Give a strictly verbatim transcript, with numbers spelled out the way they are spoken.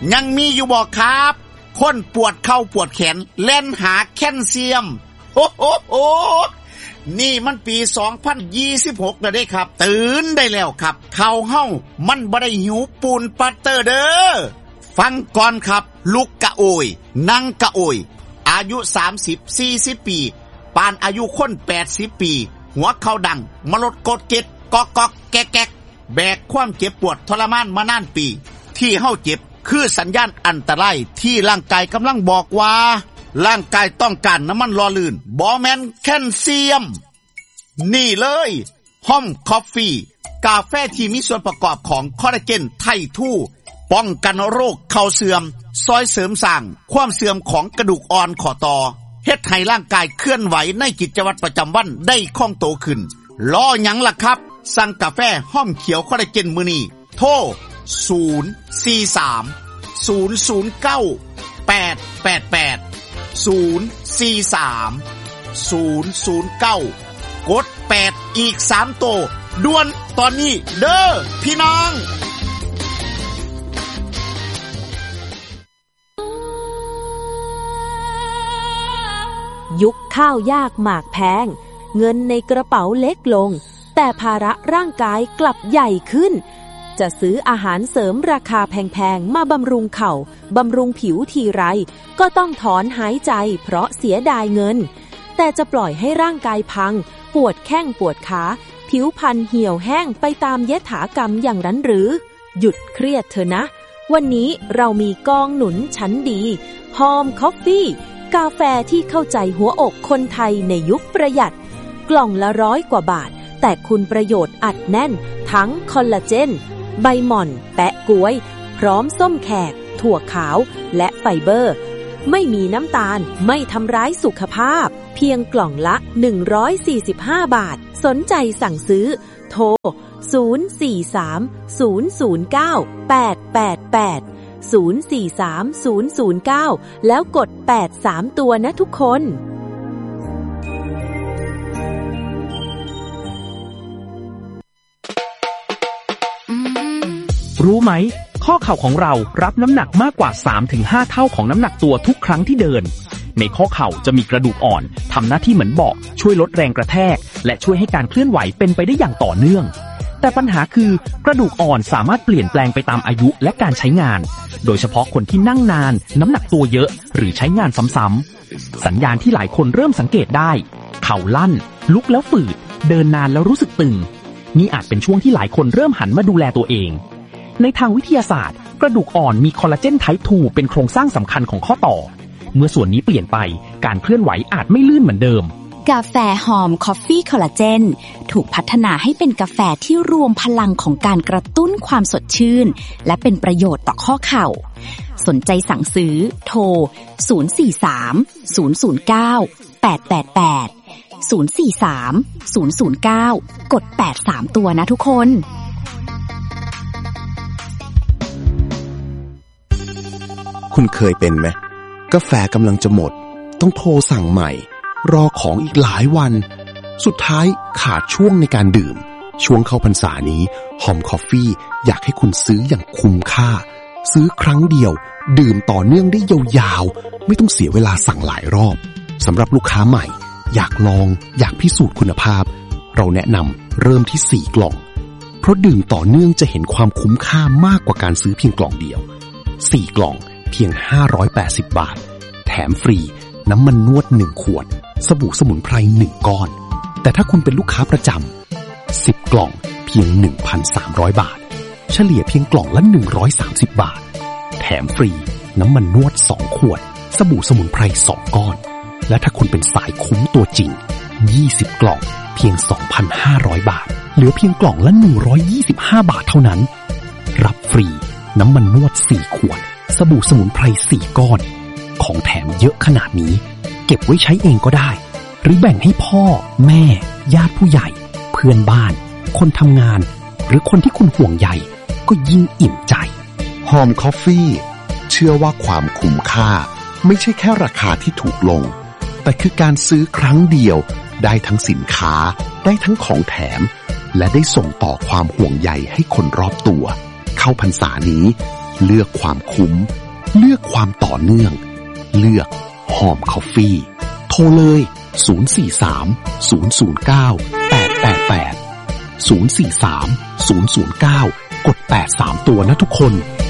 ยังมีอยู่บ่ครับคนปวดเข่าปวดแขนเล่นหาแคลเซียมโอ้โหโอ้นี่มันปีสองพันยี่สิบหกแล้วเด้ครับตื่นได้แล้วครับเข่าเฮามันบ่ได้หิวปูนปัตเตอร์เด้อฟังก่อนครับลุกกะโอยนั่งกะโอยอายุสามสิบ สี่สิบปีปานอายุคนแปดสิบปีหัวเข่าดังมลดกดเก็ดกอกกอกแกกแกกแบกความเจ็บปวดทรมานมานานปีที่เฮาเจ็บคือสัญญาณอันตรายที่ร่างกายกำลังบอกว่าร่างกายต้องการน้ำมันหล่อลื่นบ่แม่นแคลเซียมนี่เลยห้อมคอฟฟี่กาแฟที่มีส่วนประกอบของคอลลาเจนไททู่ป้องกันโรคเข่าเสื่อมซอยเสริมสร้างความเสื่อมของกระดูกอ่อนข้อต่อเฮ็ดให้ร่างกายเคลื่อนไหวในกิจวัตรประจำวันได้คล่องตัวขึ้นรอหยังล่ะครับสั่งกาแฟห้อมเขียวคอลลาเจนมื้อนี้โทรศูนย์ สี่ สาม ศูนย์ ศูนย์ เก้า แปด แปด แปด ศูนย์ สี่ สาม ศูนย์ ศูนย์ เก้ากดแปดอีกสามโตด่วนตอนนี้เด้อพี่น้องยุคข้าวยากหมากแพงเงินในกระเป๋าเล็กลงแต่ภาระร่างกายกลับใหญ่ขึ้นจะซื้ออาหารเสริมราคาแพงๆมาบำรุงเข่าบำรุงผิวทีไรก็ต้องถอนหายใจเพราะเสียดายเงินแต่จะปล่อยให้ร่างกายพังปวดแข้งปวดขาผิวพรรณเหี่ยวแห้งไปตามยถากรรมอย่างนั้นหรือหยุดเครียดเถอะนะวันนี้เรามีกองหนุนชั้นดีหอมคอฟฟี่กาแฟที่เข้าใจหัวอกคนไทยในยุคประหยัดกล่องละร้อยกว่าบาทแต่คุณประโยชน์อัดแน่นทั้งคอลลาเจนใบหม่อนแปะก๊วยพร้อมส้มแขกถั่วขาวและไฟเบอร์ไม่มีน้ำตาลไม่ทำร้ายสุขภาพเพียงกล่องละหนึ่งร้อยสี่สิบห้าบาทสนใจสั่งซื้อโทรศูนย์ สี่ สาม ศูนย์ ศูนย์ เก้า แปด แปด แปด ศูนย์ สี่ สาม ศูนย์ ศูนย์ เก้าแล้วกดแปด สามตัวนะทุกคนรู้ไหมข้อเข่าของเรารับน้ำหนักมากกว่า สามถึงห้า เท่าของน้ำหนักตัวทุกครั้งที่เดินในข้อเข่าจะมีกระดูกอ่อนทำหน้าที่เหมือนเบาะช่วยลดแรงกระแทกและช่วยให้การเคลื่อนไหวเป็นไปได้อย่างต่อเนื่องแต่ปัญหาคือกระดูกอ่อนสามารถเปลี่ยนแปลงไปตามอายุและการใช้งานโดยเฉพาะคนที่นั่งนานน้ำหนักตัวเยอะหรือใช้งานซ้ำๆสัญญาณที่หลายคนเริ่มสังเกตได้เข่าลั่นลุกแล้วฝืดเดินนานแล้วรู้สึกตึงนี่อาจเป็นช่วงที่หลายคนเริ่มหันมาดูแลตัวเองในทางวิทยาศาสตร์กระดูกอ่อนมีคอลลาเจนไทป์ทูเป็นโครงสร้างสำคัญของข้อต่อเมื่อส่วนนี้เปลี่ยนไปการเคลื่อนไหวอาจไม่ลื่นเหมือนเดิมกาแฟหอมคอฟฟี่คอลลาเจนถูกพัฒนาให้เป็นกาแฟที่รวมพลังของการกระตุ้นความสดชื่นและเป็นประโยชน์ต่อข้อเข่าสนใจสั่งซื้อโทรศูนย์ สี่ สาม ศูนย์ ศูนย์ เก้า แปด แปด แปด ศูนย์ สี่ สาม ศูนย์ ศูนย์ เก้ากดแปด สามตัวนะทุกคนคุณเคยเป็นไหมกาแฟกำลังจะหมดต้องโทรสั่งใหม่รอของอีกหลายวันสุดท้ายขาดช่วงในการดื่มช่วงเข้าพรรษานี้หอมคอฟฟี่อยากให้คุณซื้ออย่างคุ้มค่าซื้อครั้งเดียวดื่มต่อเนื่องได้ยาวๆไม่ต้องเสียเวลาสั่งหลายรอบสำหรับลูกค้าใหม่อยากลองอยากพิสูจน์คุณภาพเราแนะนำเริ่มที่สี่กล่องเพราะดื่มต่อเนื่องจะเห็นความคุ้มค่ามากกว่าการซื้อเพียงกล่องเดียวสี่กล่องเพียงห้าร้อยแปดสิบบาทแถมฟรีน้ำมันนวดหนึ่งขวดสบู่สมุนไพรหนึ่งก้อนแต่ถ้าคุณเป็นลูกค้าประจำสิบกล่องเพียง หนึ่งพันสามร้อย บาทเฉลี่ยเพียงกล่องละหนึ่งร้อยสามสิบบาทแถมฟรีน้ำมันนวดสองขวดสบู่สมุนไพรสองก้อนและถ้าคุณเป็นสายคุ้มตัวจริงยี่สิบกล่องเพียง สองพันห้าร้อย บาทเหลือเพียงกล่องละหนึ่งร้อยยี่สิบห้าบาทเท่านั้นรับฟรีน้ำมันนวดสี่ขวดสบู่สมุนไพรสี่ก้อนของแถมเยอะขนาดนี้เก็บไว้ใช้เองก็ได้หรือแบ่งให้พ่อแม่ญาติผู้ใหญ่เพื่อนบ้านคนทำงานหรือคนที่คุณห่วงใยก็ยิ่งอิ่มใจหอมคอฟฟี่เชื่อว่าความคุ้มค่าไม่ใช่แค่ราคาที่ถูกลงแต่คือการซื้อครั้งเดียวได้ทั้งสินค้าได้ทั้งของแถมและได้ส่งต่อความห่วงใยให้คนรอบตัวเข้าพรรษานี้เลือกความคุ้มเลือกความต่อเนื่องเลือกหอมคอฟฟี่โทรเลยศูนย์ สี่ สาม ศูนย์ ศูนย์ เก้า แปด แปด แปด ศูนย์ สี่ สาม ศูนย์ ศูนย์ เก้ากดแปดสามตัวนะทุกคน